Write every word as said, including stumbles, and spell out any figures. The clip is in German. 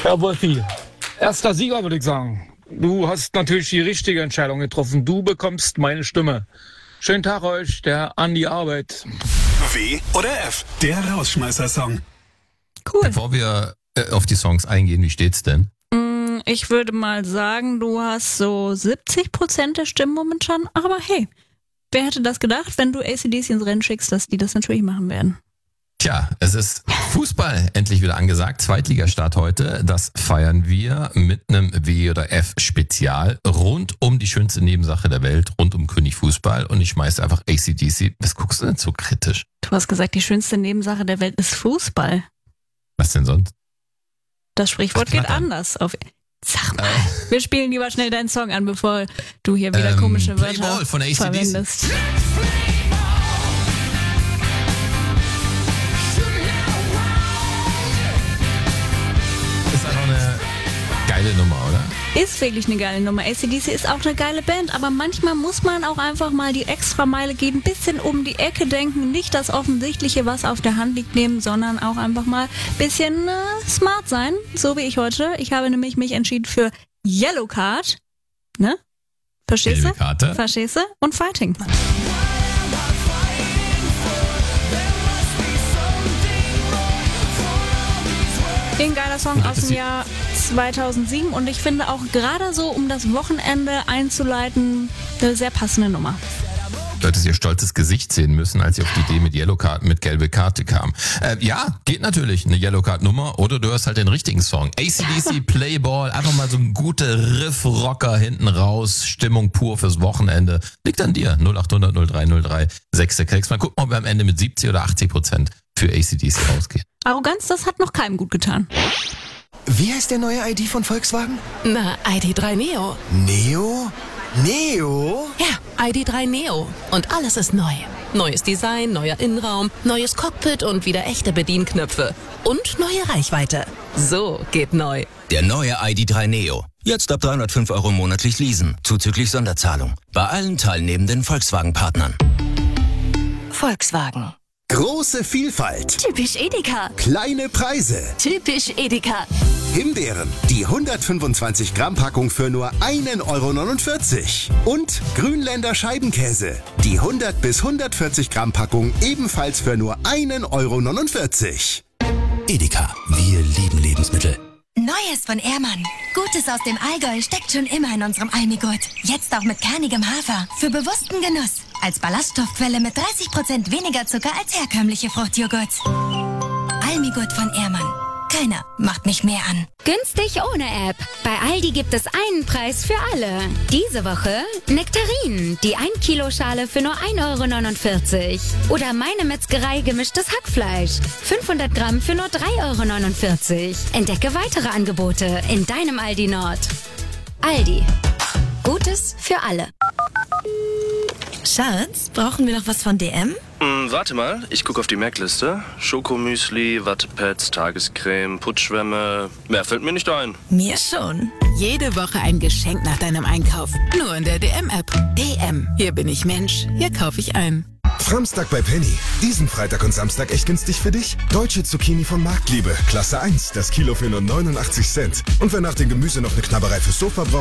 Ja, Wolfi, erster Sieger würde ich sagen. Du hast natürlich die richtige Entscheidung getroffen. Du bekommst meine Stimme. Schönen Tag euch, der Andi Arbeit. W oder F, der Rausschmeißer-Song. Cool. Bevor wir äh, auf die Songs eingehen, wie steht's denn? Mm, Ich würde mal sagen, du hast so siebzig Prozent der Stimmen momentan. Aber hey, wer hätte das gedacht, wenn du A C D C ins Rennen schickst, dass die das natürlich machen werden? Tja, es ist Fußball endlich wieder angesagt. Zweitligastart heute. Das feiern wir mit einem W oder F Spezial rund um die schönste Nebensache der Welt, rund um König Fußball. Und ich schmeiße einfach A C D C. Was guckst du denn so kritisch? Du hast gesagt, die schönste Nebensache der Welt ist Fußball. Was denn sonst? Das Sprichwort Ach, geht knattern. anders. Auf Sag mal, Äh. wir spielen lieber schnell deinen Song an, bevor du hier wieder Ähm, komische Play Wörter Ball von A C D C. verwendest. Ist einfach eine geile Nummer, oder? Ist wirklich eine geile Nummer. A C D C ist auch eine geile Band, aber manchmal muss man auch einfach mal die Extrameile gehen, ein bisschen um die Ecke denken, nicht das Offensichtliche, was auf der Hand liegt, nehmen, sondern auch einfach mal ein bisschen äh, smart sein, so wie ich heute. Ich habe nämlich mich entschieden für Yellow Card, ne? Verstehst Gelbe du? Karte. Verstehst du? Und Fighting. Ein geiler Song Und aus das dem ist- Jahr zweitausendsieben und ich finde auch gerade so, um das Wochenende einzuleiten, eine sehr passende Nummer. Du hättest ihr stolzes Gesicht sehen müssen, als sie auf die Idee mit Yellow Card, mit gelbe Karte kam. Äh, ja, geht natürlich, eine Yellow Card Nummer, oder du hörst halt den richtigen Song. A C D C Playball, einfach mal so ein guter Riff-Rocker hinten raus, Stimmung pur fürs Wochenende. Liegt an dir, null acht hundert null drei null drei sechs sechs. Mal gucken, ob wir am Ende mit siebzig oder achtzig Prozent für A C D C rausgehen. Arroganz, das hat noch keinem gut getan. Wie heißt der neue I D von Volkswagen? Na, I D drei Neo. Neo? Neo? Ja, I D drei Neo. Und alles ist neu. Neues Design, neuer Innenraum, neues Cockpit und wieder echte Bedienknöpfe. Und neue Reichweite. So geht neu. Der neue I D drei Neo. Jetzt ab dreihundertfünf Euro monatlich leasen, zuzüglich Sonderzahlung. Bei allen teilnehmenden Volkswagen-Partnern. Volkswagen. Große Vielfalt. Typisch Edeka. Kleine Preise. Typisch Edeka. Himbeeren, die hundertfünfundzwanzig Gramm Packung für nur ein Euro neunundvierzig. Und Grünländer Scheibenkäse, die hundert bis hundertvierzig Gramm Packung ebenfalls für nur ein Euro neunundvierzig. Edeka, wir lieben Lebensmittel. Neues von Ehrmann. Gutes aus dem Allgäu steckt schon immer in unserem Almigurt. Jetzt auch mit kernigem Hafer. Für bewussten Genuss. Als Ballaststoffquelle mit dreißig Prozent weniger Zucker als herkömmliche Fruchtjoghurts. Almigurt von Ehrmann. Keiner macht mich mehr an. Günstig ohne App. Bei Aldi gibt es einen Preis für alle. Diese Woche Nektarinen, die ein Kilo Schale für nur ein Euro neunundvierzig. Oder Meine Metzgerei gemischtes Hackfleisch. fünfhundert Gramm für nur drei Euro neunundvierzig. Entdecke weitere Angebote in deinem Aldi Nord. Aldi. Gutes für alle. Schatz, brauchen wir noch was von D M? Hm, warte mal, ich gucke auf die Merkliste. Schokomüsli, Wattepads, Tagescreme, Putzschwämme. Mehr fällt mir nicht ein. Mir schon. Jede Woche ein Geschenk nach deinem Einkauf. Nur in der D M-App. D M. Hier bin ich Mensch. Hier kaufe ich ein. Samstag bei Penny. Diesen Freitag und Samstag echt günstig für dich? Deutsche Zucchini von Marktliebe. Klasse eins. Das Kilo für nur neunundachtzig Cent. Und wer nach dem Gemüse noch eine Knabberei fürs Sofa braucht,